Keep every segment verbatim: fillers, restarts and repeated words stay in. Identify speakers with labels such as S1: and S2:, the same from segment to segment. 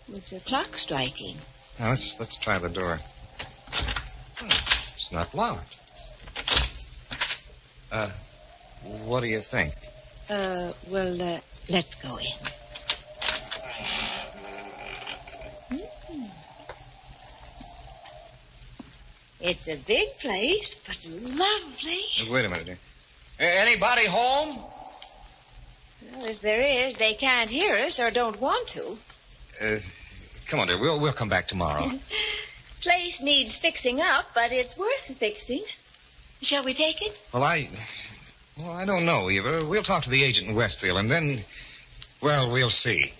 S1: It's a clock striking.
S2: Now, let's, let's try the door. Hmm, it's not locked. Uh, what do you think?
S1: Uh, well, uh, let's go in. Mm. It's a big place, but lovely.
S2: Uh, wait a minute, dear. Anybody home?
S1: Well, if there is, they can't hear us or don't want to.
S2: Uh, come on, dear. We'll, we'll come back tomorrow.
S1: Place needs fixing up, but it's worth fixing. Shall we take it?
S2: Well, I... Well, I don't know, Eva. We'll talk to the agent in Westfield, and then... Well, we'll see.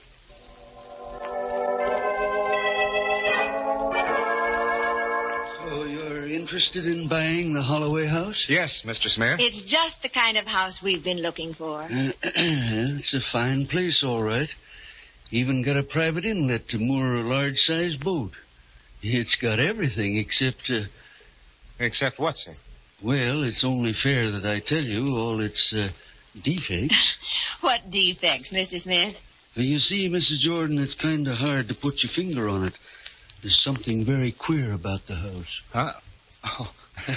S3: So you're interested in buying the Holloway house?
S2: Yes, Mister Smith.
S1: It's just the kind of house we've been looking for.
S3: Uh, it's a fine place, all right. Even got a private inlet to moor a large-sized boat. It's got everything except... Uh,
S2: Except what, sir?
S3: Well, it's only fair that I tell you all its uh, defects.
S1: What defects, Mister Smith?
S3: Well, you see, Missus Jordan, it's kind of hard to put your finger on it. There's something very queer about the house.
S2: Huh? Oh.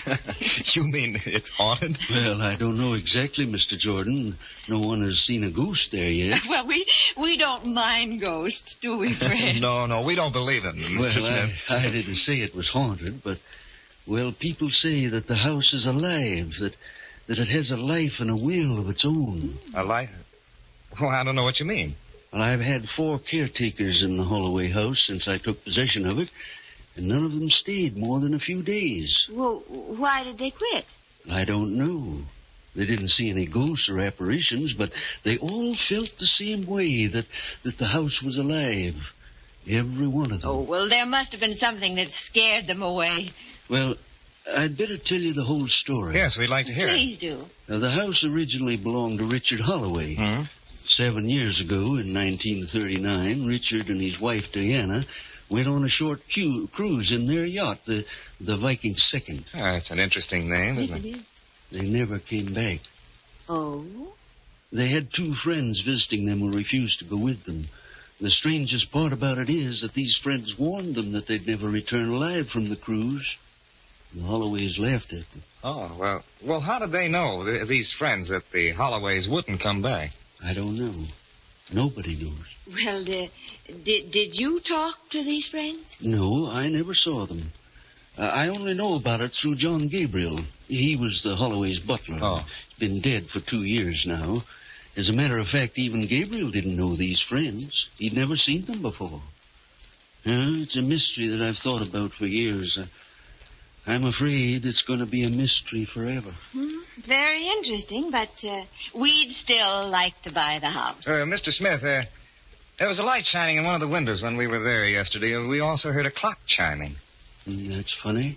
S2: You mean it's haunted?
S3: Well, I don't know exactly, Mister Jordan. No one has seen a ghost there yet.
S1: Well, we we don't mind ghosts, do we, Fred?
S2: No, no, we don't believe in them, Mister
S3: Well,
S2: Smith.
S3: I, I didn't say it was haunted, but... Well, people say that the house is alive, that that it has a life and a will of its own.
S2: A life? Well, I don't know what you mean.
S3: Well, I've had four caretakers in the Holloway house since I took possession of it, and none of them stayed more than a few days.
S1: Well, why did they quit?
S3: I don't know. They didn't see any ghosts or apparitions, but they all felt the same way, that, that the house was alive. Every one of them.
S1: Oh, well, there must have been something that scared them away.
S3: Well, I'd better tell you the whole story.
S2: Yes, we'd like to hear
S1: Please
S2: it.
S1: do.
S3: Now, the house originally belonged to Richard Holloway.
S2: Hmm?
S3: Seven years ago, in nineteen thirty-nine, Richard and his wife, Diana, went on a short cu- cruise in their yacht, the, the Viking Second.
S2: Oh, that's an interesting name,
S1: Yes,
S2: isn't
S1: it
S2: it?
S1: is.
S3: They never came back.
S1: Oh?
S3: They had two friends visiting them who refused to go with them. The strangest part about it is that these friends warned them that they'd never return alive from the cruise. The Holloways laughed at them.
S2: Oh, well, well, how did they know, th- these friends, that the Holloways wouldn't come back?
S3: I don't know. Nobody knows.
S1: Well, uh, did, did you talk to these friends?
S3: No, I never saw them. Uh, I only know about it through John Gabriel. He was the Holloway's butler.
S2: Oh.
S3: He's been dead for two years now. As a matter of fact, even Gabriel didn't know these friends. He'd never seen them before. Uh, it's a mystery that I've thought about for years. Uh, I'm afraid it's going to be a mystery forever.
S1: Hmm? Very interesting, but uh, we'd still like to buy the house.
S2: Uh, Mister Smith, uh, there was a light shining in one of the windows when we were there yesterday. We also heard a clock chiming.
S3: Mm, that's funny.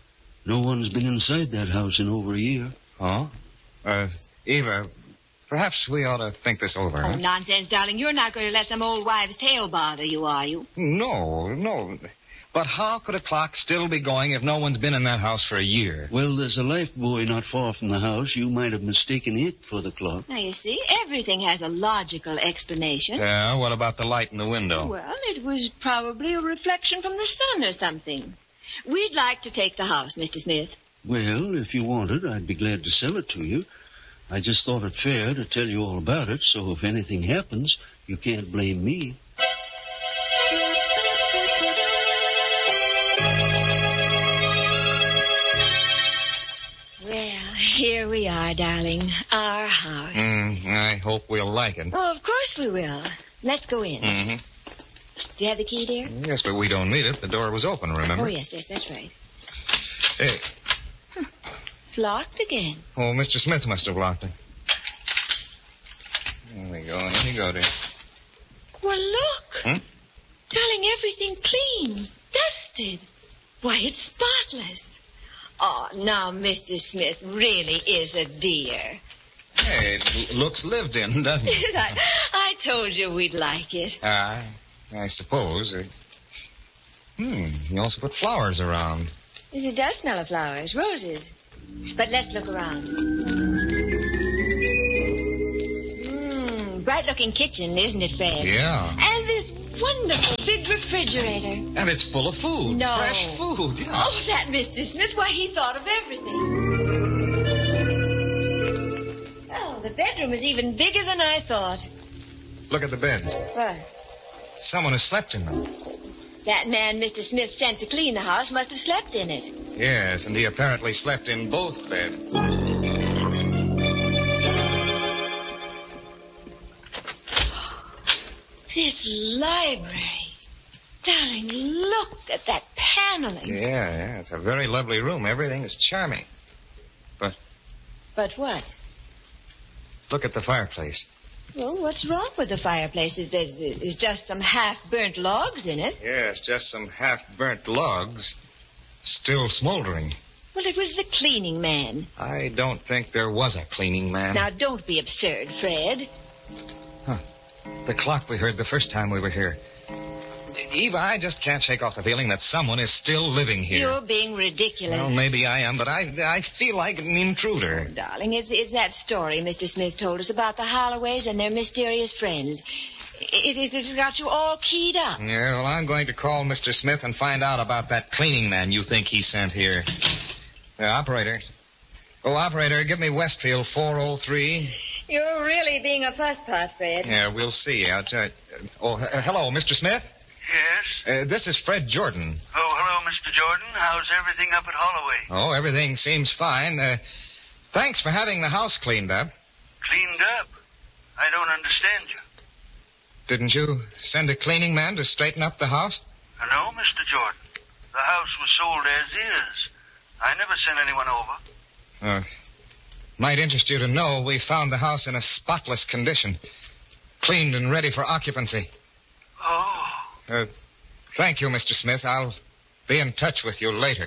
S3: No one's been inside that house in over a year.
S2: Oh? Uh, Eva, perhaps we ought to think this over,
S1: Oh,
S2: huh?
S1: nonsense, darling. You're not going to let some old wives' tale bother you, are you?
S2: No, no. But how could a clock still be going if no one's been in that house for a year?
S3: Well, there's a life buoy not far from the house. You might have mistaken it for the clock.
S1: Now, you see, everything has a logical explanation.
S2: Yeah, what about the light in the window?
S1: Well, it was probably a reflection from the sun or something. We'd like to take the house, Mister Smith.
S3: Well, if you wanted, I'd be glad to sell it to you. I just thought it fair to tell you all about it, so if anything happens, you can't blame me.
S1: Well, here we are, darling. Our house.
S2: Mm, I hope we'll like it.
S1: Oh, of course we will. Let's go in.
S2: Mm-hmm.
S1: Do you have the key, dear?
S2: Yes, but we don't need it. The door was open, remember?
S1: Oh, yes, yes, that's right.
S2: Hey.
S1: It's locked again.
S2: Oh, Mister Smith must have locked it. There we go. Here you go, dear.
S1: Well, look.
S2: Hmm?
S1: Darling, everything clean. Dusted. Why, it's spotless. Oh, now, Mister Smith really is a dear.
S2: Hey, it l- looks lived in, doesn't it?
S1: I, I told you we'd like it.
S2: I, I suppose. Uh, hmm, you also put flowers around.
S1: It does smell of flowers, roses. But let's look around. Mmm, bright smart-looking kitchen, isn't it, Fred?
S2: Yeah.
S1: And this wonderful big refrigerator.
S2: And it's full of food.
S1: No.
S2: Fresh food, yeah.
S1: Oh, that Mister Smith, why, he thought of everything. Oh, the bedroom is even bigger than I thought.
S2: Look at the beds.
S1: What?
S2: Someone has slept in them.
S1: That man Mister Smith sent to clean the house must have slept in it.
S2: Yes, and he apparently slept in both beds.
S1: This library. Darling, look at that paneling.
S2: Yeah, yeah, it's a very lovely room. Everything is charming. But
S1: But what?
S2: look at the fireplace.
S1: Well, what's wrong with the fireplace? Is there- There's just some half-burnt logs in it.
S2: Yes, just some half-burnt logs, still smoldering.
S1: Well, it was the cleaning man.
S2: I don't think there was a cleaning man.
S1: Now, don't be absurd, Fred.
S2: The clock we heard the first time we were here. Eva, I just can't shake off the feeling that someone is still living here.
S1: You're being ridiculous.
S2: Well, maybe I am, but I I feel like an intruder.
S1: Darling, it's it's that story Mister Smith told us about the Holloways and their mysterious friends. It, it, it's got you all keyed up.
S2: Yeah, well, I'm going to call Mister Smith and find out about that cleaning man you think he sent here. Yeah, operator. Oh, operator, give me Westfield four oh three.
S1: You're really being a fusspot, Fred.
S2: Yeah, we'll see. Uh, uh, oh, uh, hello, Mister Smith?
S4: Yes?
S2: Uh, this is Fred Jordan.
S4: Oh, hello, Mister Jordan. How's everything up at Holloway?
S2: Oh, everything seems fine. Uh, thanks for having the house cleaned up.
S4: Cleaned up? I don't understand you.
S2: Didn't you send a cleaning man to straighten up the house?
S4: Uh, no, Mister Jordan. The house was sold as is. I never sent anyone over.
S2: Uh, might interest you to know we found the house in a spotless condition. Cleaned and ready for occupancy.
S4: Oh.
S2: Uh, thank you, Mister Smith. I'll be in touch with you later.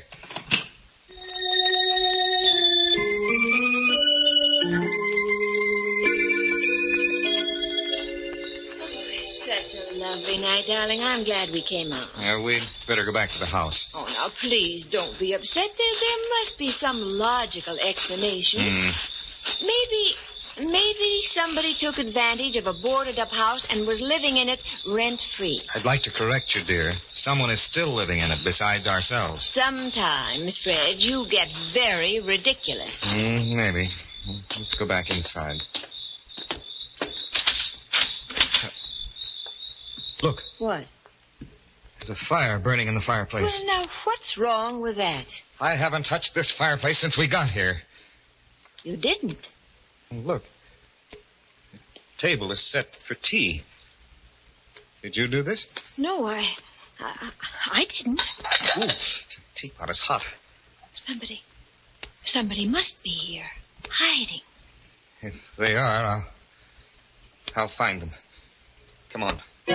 S1: Such a lovely night, darling. I'm glad we came out.
S2: Uh, we'd better go back to the house.
S1: Oh, now, please don't be upset. There, there must be some logical explanation.
S2: Mm.
S1: Maybe, maybe somebody took advantage of a boarded-up house and was living in it rent-free.
S2: I'd like to correct you, dear. Someone is still living in it besides ourselves.
S1: Sometimes, Fred, you get very ridiculous.
S2: Mm, maybe. Let's go back inside. Look,
S1: What?
S2: there's a fire burning in the fireplace.
S1: Well, now, what's wrong with that?
S2: I haven't touched this fireplace since we got here.
S1: You didn't.
S2: Look, the table is set for tea. Did you do this?
S1: No, I, I, I didn't.
S2: Ooh, the teapot is hot.
S1: Somebody, somebody must be here, hiding.
S2: If they are, I'll, I'll find them. Come on.
S1: I,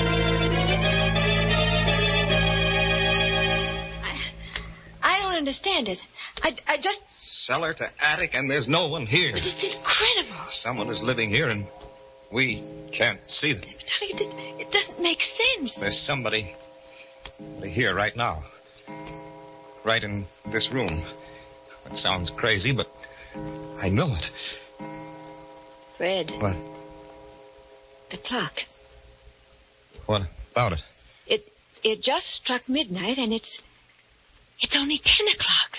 S1: I don't understand it. I, I just...
S2: Cellar to attic, and there's no one here.
S1: But it's incredible.
S2: Someone is living here, and we can't see them.
S1: Darling, it, it doesn't make sense.
S2: There's somebody here right now. Right in this room. It sounds crazy, but I know it.
S1: Fred,
S2: What?
S1: the clock.
S2: What about it?
S1: It it just struck midnight, and it's it's only ten o'clock.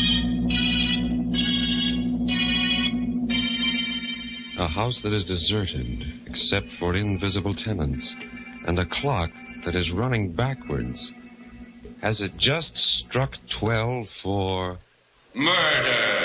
S5: A house that is deserted, except for invisible tenants, and a clock that is running backwards. Has it just struck twelve for...
S6: Murder!